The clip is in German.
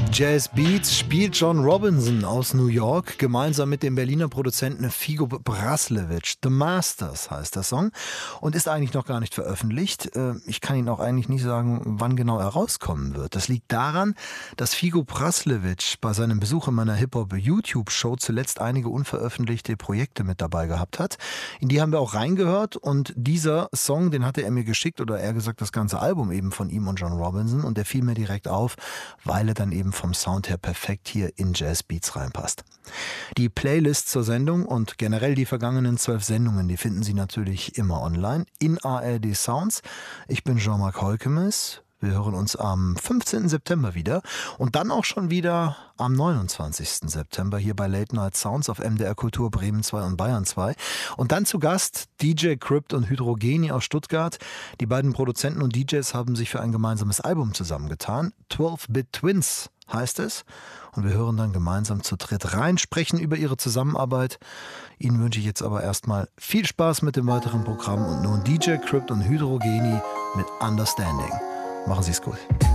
Jazz Beats spielt John Robinson aus New York gemeinsam mit dem Berliner Produzenten Figo Braslewitsch. The Masters heißt der Song und ist eigentlich noch gar nicht veröffentlicht. Ich kann Ihnen auch eigentlich nicht sagen, wann genau er rauskommen wird. Das liegt daran, dass Figo Braslewitsch bei seinem Besuch in meiner Hip-Hop-YouTube-Show zuletzt einige unveröffentlichte Projekte mit dabei gehabt hat. In die haben wir auch reingehört und dieser Song, den hatte er mir geschickt, oder eher gesagt das ganze Album eben von ihm und John Robinson, und der fiel mir direkt auf, weil er dann eben vom Sound her perfekt hier in Jazz Beats reinpasst. Die Playlist zur Sendung und generell die vergangenen 12 Sendungen, die finden Sie natürlich immer online in ARD Sounds. Ich bin Jean-Marc Holkemes. Wir hören uns am 15. September wieder und dann auch schon wieder am 29. September hier bei Late Night Sounds auf MDR Kultur Bremen 2 und Bayern 2. Und dann zu Gast DJ Crypt und Hydrogeni aus Stuttgart. Die beiden Produzenten und DJs haben sich für ein gemeinsames Album zusammengetan. 12-Bit Twins heißt es. Und wir hören dann gemeinsam zu dritt rein, sprechen über ihre Zusammenarbeit. Ihnen wünsche ich jetzt aber erstmal viel Spaß mit dem weiteren Programm und nun DJ Crypt und Hydrogeni mit Understanding. Machen Sie es gut.